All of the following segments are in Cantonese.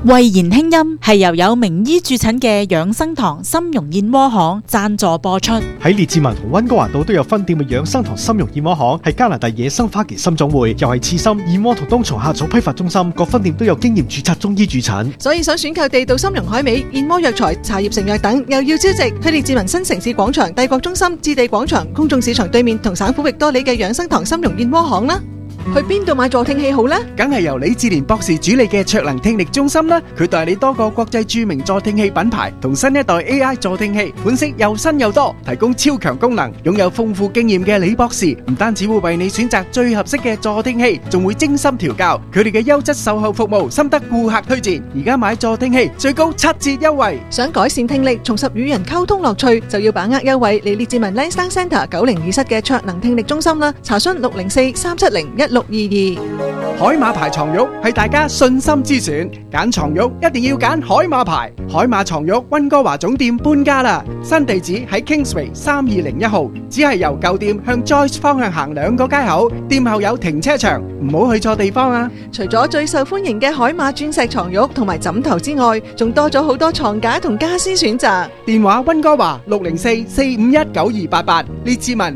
慧言輕音係由有名醫駐診嘅養生堂參茸燕窩行贊助播出。 喺列治文同溫哥華島都有分店嘅養生堂參茸燕窩行，係加拿大野生花旗參總會，又係刺參、燕窩同冬蟲夏草批發中心，各分店都有經驗註冊中醫駐診。 所以想選購地道參茸海味、燕窩藥材、茶葉成藥等，又要招值去列治文新城市廣場、帝國中心、置地廣場、公眾市場對面同省府域多里嘅養生堂參茸燕窩行啦。去邊度買助聽器好呢？ 梗係由李志蓮博士主理嘅卓能聽力中心啦。佢代理多個國際著名助聽器品牌同新一代 AI 助聽器，款式又新又多，提供超強功能。擁有豐富經驗嘅李博士唔單止會為你選擇最合適嘅助聽器，仲會精心調教。佢哋嘅優質售後服務深得顧客推薦。而家買助聽器最高7折優惠。 想改善聽力，重拾與人溝通樂趣，就要把握優惠嚟列治文 Lansdowne Centre 902室嘅卓能聽力中心啦。查詢604-370-1622。 海馬牌床褥係大家信心之選，揀床褥一定要揀海馬牌。海馬床褥溫哥華總店搬家啦，新地址喺 Kingsway 3201號，只係由舊店向 Joyce 方向行2個街口，店後有停車場，唔好去錯地方啊！除咗最受歡迎嘅海馬鑽石床褥同埋枕頭之外，仲多咗好多床架同家私選擇。電話溫哥華604-451-9288，列治文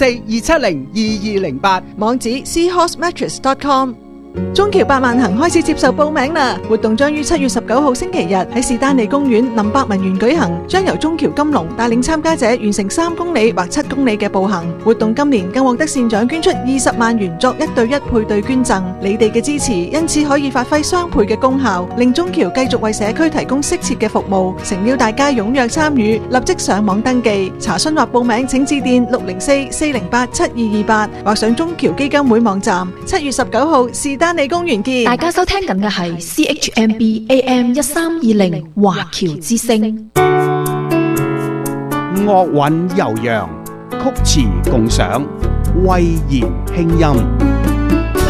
604-270-2208，網址 seahorsemattress.com。中橋百萬行開始接受報名啦！活動將於7月19號星期日喺士丹利公園林伯文園舉行，將由中橋金龍帶領參加者完成3公里或7公里嘅步行。活動今年更獲得善長捐出20萬元作1對1配對捐贈。你哋嘅支持因此可以發揮雙倍嘅功效，令中橋繼續為社區提供適切嘅服務。誠邀大家踴躍參與，立即上網登記查詢或報名，請致電604-408-7228或上中橋基金會網站。7月19號士丹利公園見。 大家收聽緊嘅係 CHMB AM 1320華僑之聲。 樂韻悠揚，曲詞共賞，慧言輕音。